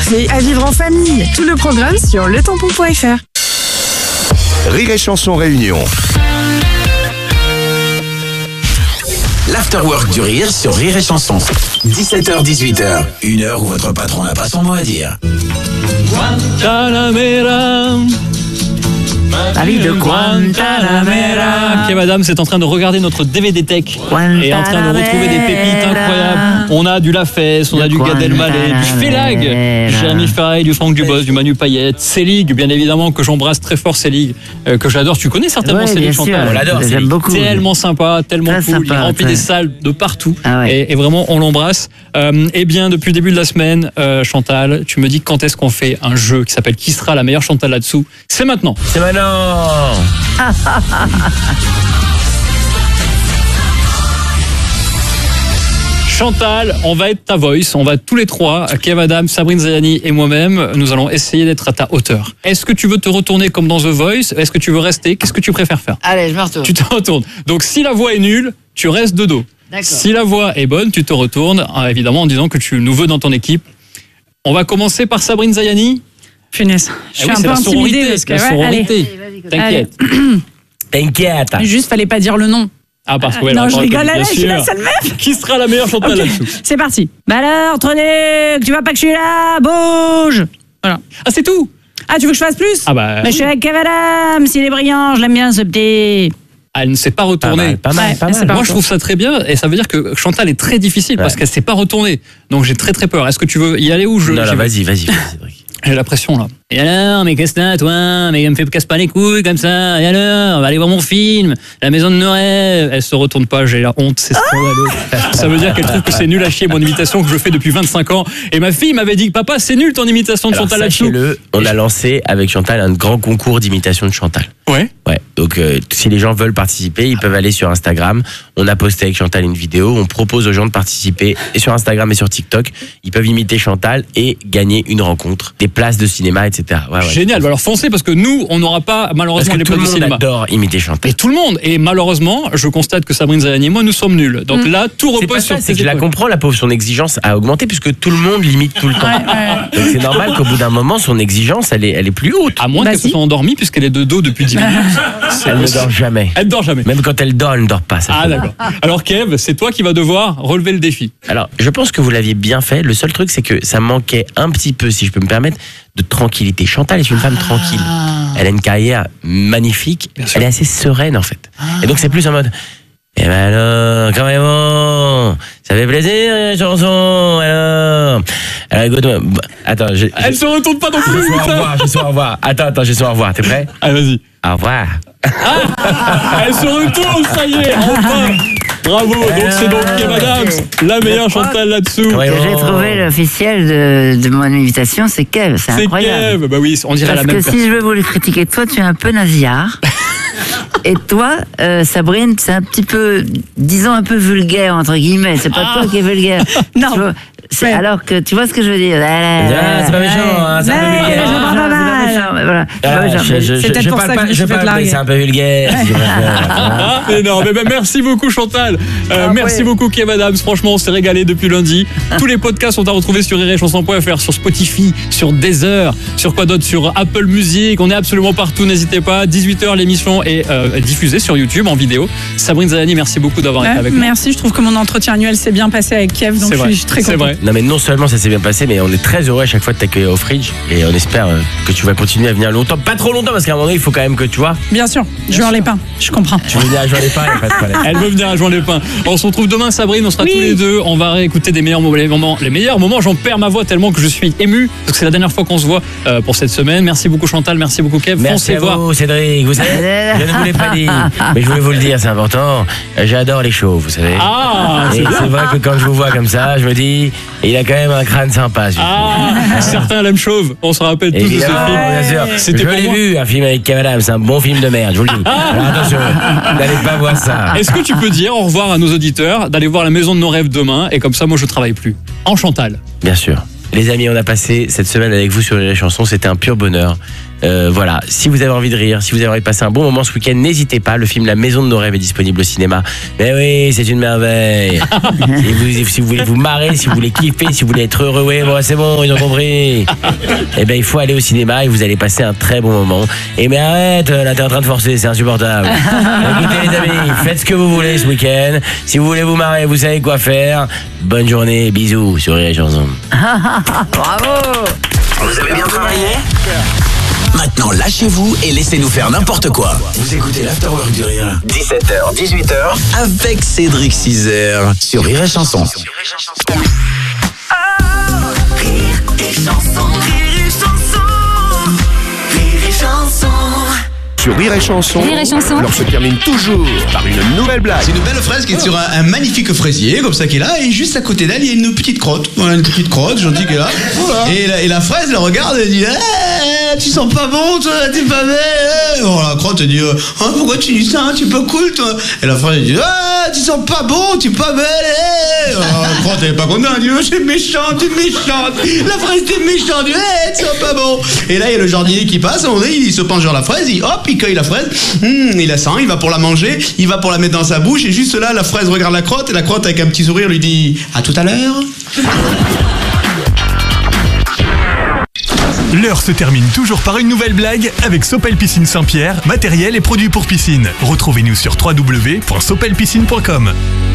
parfait à vivre en famille. Tout le programme sur letampon.fr. Rire et Chanson Réunion. L'afterwork du rire sur Rire et Chanson. 17h-18h, une heure où votre patron n'a pas son mot à dire. Guantanamera. La vie de Guantanamera. Ok, madame, c'est en train de regarder notre DVD Tech et en train de retrouver des pépites incroyables. On a du Lafesse, on a du Gad Elmaleh, du Félag, du Jérémy Ferré, du Franck Dubos, du Manu Payette, Célig, bien évidemment, que j'embrasse très fort, Célig, que j'adore. Tu connais certainement Célig, Chantal. On l'adore, Célig. beaucoup. Tellement sympa, tellement très cool. Sympa, il remplit des salles de partout. Ah ouais. Et vraiment, on l'embrasse. Eh bien, depuis le début de la semaine, Chantal, tu me dis quand est-ce qu'on fait un jeu qui s'appelle Qui sera la meilleure Chantal là-dessous? C'est maintenant. C'est maintenant. Chantal, on va être ta voice, on va tous les trois, Kev Adams, Sabrine Zayani et moi-même, nous allons essayer d'être à ta hauteur. Est-ce que tu veux te retourner comme dans The Voice? Est-ce que tu veux rester? Qu'est-ce que tu préfères faire? Allez, je me retourne. Tu te retournes. Donc si la voix est nulle, tu restes de dos. D'accord. Si la voix est bonne, tu te retournes, évidemment en disant que tu nous veux dans ton équipe. On va commencer par Sabrine Zayani. Punaise, je suis oui, un c'est peu la intimidée sororité, parce que la sororité. allez. T'inquiète. T'inquiète. Juste fallait pas dire le nom. Ah, parce que ouais, non, la je parole, rigole, bien là, je suis la sûr. seule meuf. Qui sera la meilleure Chantal là-dessous? C'est parti. Bah alors, Truc, tu vois pas que je suis là, bouge. Voilà. Ah, c'est tout? Ah, tu veux que je fasse plus? Ah bah. Mais je suis avec Kev Adams, il est brillant, je l'aime bien ce petit. Elle ne s'est pas retournée. Pas mal. c'est pas Moi, je trouve ça très bien et ça veut dire que Chantal est très difficile parce qu'elle s'est pas retournée. Donc, j'ai très très peur. Est-ce que tu veux y aller ou je. Non, j'y vais? vas-y, Cédric. J'ai la pression là. Et alors, mais qu'est-ce que t'as, toi? Mais me casse pas les couilles comme ça. Et alors, on va aller voir mon film, La Maison de nos rêves. Elle se retourne pas, j'ai la honte, c'est scandaleux. Ça veut dire qu'elle trouve que c'est nul à chier mon imitation que je fais depuis 25 ans. Et ma fille m'avait dit, papa, c'est nul ton imitation de Alors, Chantal là-dessous. sachez-le, on a lancé avec Chantal un grand concours d'imitation de Chantal. Ouais. Ouais, donc si les gens veulent participer, ils peuvent aller sur Instagram. On a posté avec Chantal une vidéo. On propose aux gens de participer et sur Instagram et sur TikTok. Ils peuvent imiter Chantal et gagner une rencontre, des places de cinéma, etc. Ouais. Génial. Alors foncez parce que nous, on n'aura pas Parce malheureusement que les tout le places de monde cinéma. adore imiter Chantal. Et tout le monde. Et malheureusement, je constate que Sabrine Zayani et moi, nous sommes nuls. Donc là, tout C'est pas repose sur ça, c'est que tes je la épaules. comprends, la pauvre, son exigence a augmenté puisque tout le monde l'imite tout le temps. Donc c'est normal qu'au bout d'un moment, son exigence, elle est plus haute. À moins qu'elle se soit endormie puisqu'elle est de dos depuis 10 minutes. Elle ne dort jamais. Elle dort jamais. Même quand elle dort, elle ne dort pas. ça Ah fait- d'accord. Alors Kev, c'est toi qui vas devoir relever le défi. Alors, je pense que vous l'aviez bien fait. Le seul truc, c'est que ça manquait un petit peu, si je peux me permettre, de tranquillité. Chantal est une femme tranquille. Elle a une carrière magnifique. Bien sûr. Elle est assez sereine, en fait. Et donc, c'est plus en mode... Eh ben alors, quand même, bon, ça fait plaisir, les chansons, alors écoute-moi, attends, Elle se retourne pas non plus. je suis au revoir. Attends, je suis au revoir, t'es prêt? Allez, vas-y. Au revoir. Elle se retourne, ça y est, enfin. Bravo. Donc c'est donc Kev Adams, la meilleure Chantal là-dessous. Ouais, J'ai trouvé l'officiel de mon invitation, c'est Kev, c'est C'est incroyable. Kev. Bah oui, on dirait Parce la même que personne. si je veux vous le critiquer, toi tu es un peu nasillard. Et toi, Sabrine, c'est un petit peu, disons un peu vulgaire, entre guillemets. C'est pas toi qui es vulgaire. Non. Tu vois, Ouais. Alors que tu vois ce que je veux dire. c'est pas méchant, hein, c'est un peu Ouais, vulgaire. je parle pas mal. Voilà. C'est peut-être pour ça que je me suis fait larguer. C'est un peu vulgaire. Ah, énorme. Eh ben, merci beaucoup Chantal. Merci beaucoup Kev Adams. Franchement, on s'est régalé depuis lundi. Tous les podcasts sont à retrouver sur rirechanson.fr, sur Spotify, sur Deezer, sur quoi d'autre, sur Apple Music. On est absolument partout. N'hésitez pas. 18h, l'émission est diffusée sur YouTube en vidéo. Sabrine Zayani, merci beaucoup d'avoir été avec nous. Merci, je trouve que mon entretien annuel s'est bien passé avec Kev, donc C'est vrai. je suis très C'est contente. vrai. Non mais non seulement ça s'est bien passé, mais on est très heureux à chaque fois de t'accueillir au Fridge et on espère que tu vas continuer à venir longtemps, pas trop longtemps parce qu'à un moment donné il faut quand même que tu vois. Bien sûr, Joueur les Pins, je comprends. Tu veux venir à Jouer-les-Pins, il n'y a pas de problème. Elle veut venir à Jouer-les-Pins. On se retrouve demain, Sabrine. On sera Oui. tous les deux. On va réécouter des meilleurs moments. Les meilleurs moments, j'en perds ma voix tellement que je suis ému. Parce que c'est la dernière fois qu'on se voit pour cette semaine. Merci beaucoup, Chantal. Merci beaucoup, Kev. Merci Foncez à voir. vous Cédric, vous savez, je ne vous l'ai pas dit, mais je voulais vous le dire, c'est important. J'adore les shows, vous savez. Ah, Et c'est vrai que quand je vous vois comme ça, je me dis, il a quand même un crâne sympa. celui-ci. certains l'aiment chauve. On se rappelle tous de ce Évidemment, film. bien sûr. C'était Je pour l'ai moi. vu, un film avec Kev Adams, c'est un bon film de merde, je vous le dis. Alors attention, n'allez pas voir ça. Est-ce que tu peux dire au revoir à nos auditeurs, d'aller voir La Maison de nos rêves demain, et comme ça, moi, je travaille plus. En Chantal. Bien sûr. Les amis, on a passé cette semaine avec vous sur les chansons, c'était un pur bonheur. Voilà, si vous avez envie de rire, si vous avez envie de passer un bon moment ce week-end, n'hésitez pas. Le film La Maison de nos rêves est disponible au cinéma. Mais oui, c'est une merveille. Si vous voulez vous marrer, si vous voulez kiffer, si vous voulez être heureux, ouais, bon, c'est bon, ils ont compris. Eh ben, il faut aller au cinéma et vous allez passer un très bon moment. Et mais arrête, là, t'es en train de forcer, c'est insupportable. Écoutez, les amis, faites ce que vous voulez ce week-end. Si vous voulez vous marrer, vous savez quoi faire. Bonne journée, bisous sur Rire et Chanson. Bravo. Vous avez bien travaillé ? Maintenant, lâchez-vous et laissez-nous faire n'importe quoi. Vous écoutez l'Afterwork du Rire. 17h, 18h, avec Cédric Cizer sur Rire et Chanson. Sur Rire et Chanson, Rire et Chanson. l'heure se termine toujours par une nouvelle blague. C'est une belle fraise qui est sur un magnifique fraisier, comme ça, qui est là, et juste à côté d'elle, il y a une petite crotte. Voilà, une petite crotte, gentille, qui est là. Voilà. Et la fraise, elle regarde, elle dit tu sens pas bon, toi, t'es pas belle. Bon, la crotte, elle dit pourquoi tu dis ça, tu es pas cool, toi. Et la fraise, elle dit tu sens pas bon, tu es pas belle. Alors, la crotte, elle est pas contente, elle dit c'est méchante, t'es méchante. La fraise, t'es méchante, tu sens pas bon. Et là, il y a le jardinier qui passe, à un moment donné, il se penche vers la fraise, il cueille la fraise, il la sent, il va pour la manger, il va pour la mettre dans sa bouche, et juste là, la fraise regarde la crotte, et la crotte, avec un petit sourire, lui dit à tout à l'heure. L'heure se termine toujours par une nouvelle blague avec Sopel Piscine Saint-Pierre, matériel et produits pour piscine. Retrouvez-nous sur www.sopelpiscine.com.